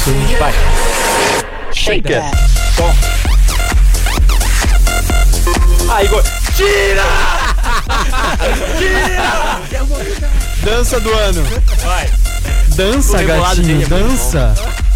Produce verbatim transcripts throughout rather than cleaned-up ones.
isso. Vai. Shake it. Tom. Ah, Igor. Tira! Tira! Dança do ano. Vai. Dança, O rebolado gatinho, dele é muito dança.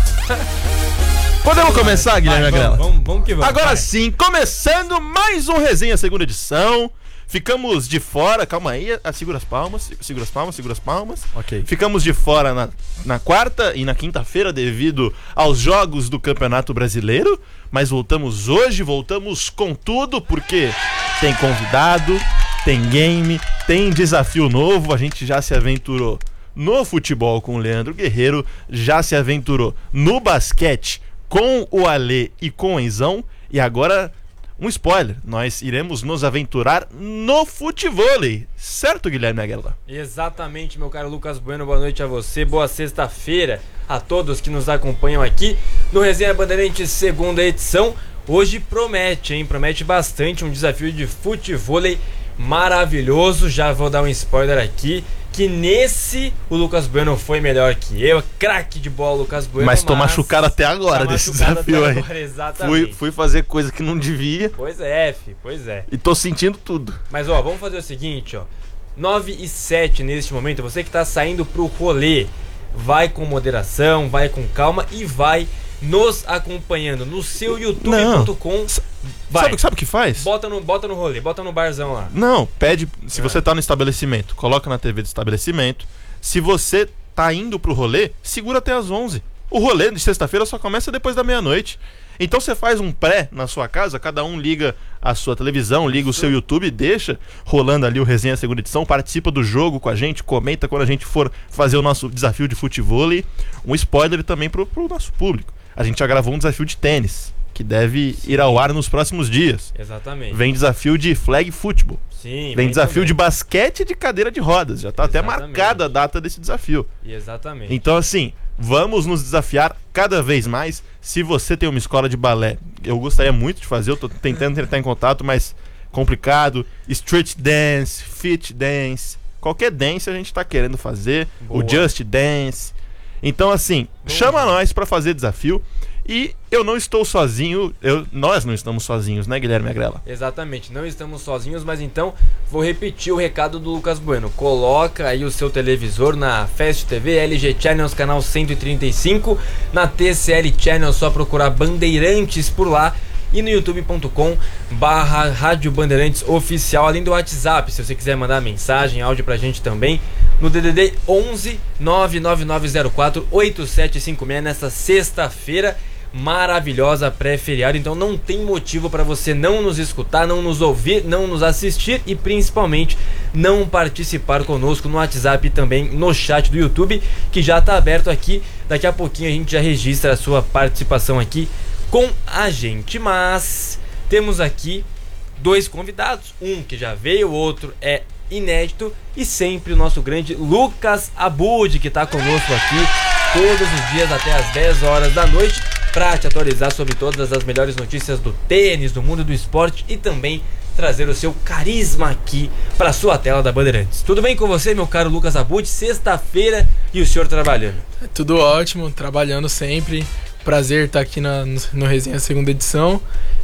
Podemos começar, Guilherme Vai, Agrela? vamos, vamos, vamos que vamos. Agora vai. sim, começando mais um Resenha Segunda Edição. Ficamos de fora, calma aí, ah, segura as palmas, segura as palmas, segura as palmas. Ok. Ficamos de fora na, na quarta e na quinta-feira devido aos jogos do Campeonato Brasileiro. Mas voltamos hoje, voltamos com tudo, porque tem convidado, tem game, tem desafio novo. A gente já se aventurou no futebol com o Leandro Guerreiro, já se aventurou no basquete com o Alê e com o Enzão. E agora, um spoiler, nós iremos nos aventurar no futevôlei. Certo, Guilherme Aguela? Exatamente, meu caro Lucas Bueno, boa noite a você, boa sexta-feira a todos que nos acompanham aqui no Resenha Bandeirantes segunda edição. Hoje promete, hein? Promete bastante, um desafio de futevôlei maravilhoso. Já vou dar um spoiler aqui, que nesse o Lucas Bueno foi melhor que eu. Craque de bola, Lucas Bueno. Mas tô machucado até agora tá desse machucado desafio até aí. agora, exatamente. Fui, fui fazer coisa que não devia Pois é, fi, pois é. e tô sentindo tudo. Mas ó, vamos fazer o seguinte, ó. nove e sete neste momento, você que tá saindo pro rolê, vai com moderação, vai com calma e vai nos acompanhando no seu youtube ponto com. Vai. Sabe, sabe o que faz? Bota no, bota no rolê, bota no barzão lá. Não, pede, se Ah. você tá no estabelecimento, coloca na T V do estabelecimento. Se você tá indo pro rolê, segura até as onze. O rolê de sexta-feira só começa depois da meia-noite. Então você faz um pré na sua casa, cada um liga a sua televisão, liga o seu YouTube, deixa rolando ali o Resenha Segunda Edição, participa do jogo com a gente, comenta quando a gente for fazer o nosso desafio de futevôlei. Um spoiler também pro, pro nosso público. A gente já gravou um desafio de tênis, que deve Sim. ir ao ar nos próximos dias. Exatamente. Vem desafio de flag football. Sim, Vem desafio também. de basquete e de cadeira de rodas. Já tá Exatamente. até marcada a data desse desafio. Exatamente. Então, assim, vamos nos desafiar cada vez mais. Se você tem uma escola de balé, eu gostaria muito de fazer, eu tô tentando entrar em contato, mas complicado. Street dance, fit dance, qualquer dance a gente tá querendo fazer. Boa. O Just Dance. Então, assim, Boa. chama nós pra fazer desafio. E eu não estou sozinho, eu, nós não estamos sozinhos, né, Guilherme Agrela? Exatamente, não estamos sozinhos, mas então vou repetir o recado do Lucas Bueno. Coloca aí o seu televisor na Fast T V, L G Channels, canal cento e trinta e cinco, na T C L Channels, só procurar Bandeirantes por lá, e no youtube ponto com barra Rádio Bandeirantes Oficial, além do WhatsApp, se você quiser mandar mensagem, áudio pra gente também, no D D D onze nove nove nove zero quatro oito sete cinco seis, nesta sexta-feira maravilhosa, pré-feriado. Então não tem motivo para você não nos escutar, não nos ouvir, não nos assistir e principalmente não participar conosco no WhatsApp e também no chat do YouTube, que já está aberto aqui. Daqui a pouquinho a gente já registra a sua participação aqui com a gente. Mas temos aqui dois convidados, um que já veio, o outro é inédito, e sempre o nosso grande Lucas Abud, que está conosco aqui todos os dias até as dez horas da noite, para te atualizar sobre todas as melhores notícias do tênis, do mundo do esporte, e também trazer o seu carisma aqui para sua tela da Bandeirantes. Tudo bem com você, meu caro Lucas Abud? Sexta-feira e o senhor trabalhando? Tudo ótimo, trabalhando sempre. Prazer estar aqui na, no, no Resenha segunda edição.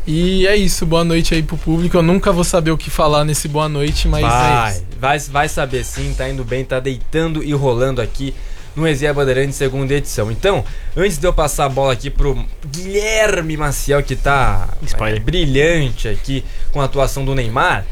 E é isso, boa noite aí pro público. Eu nunca vou saber o que falar nesse boa noite, mas vai, é isso. Vai, vai saber sim, tá indo bem, tá deitando e rolando aqui no Resenha Bandeirantes segunda edição. Então, antes de eu passar a bola aqui pro Guilherme Maciel, que tá é, brilhante aqui com a atuação do Neymar,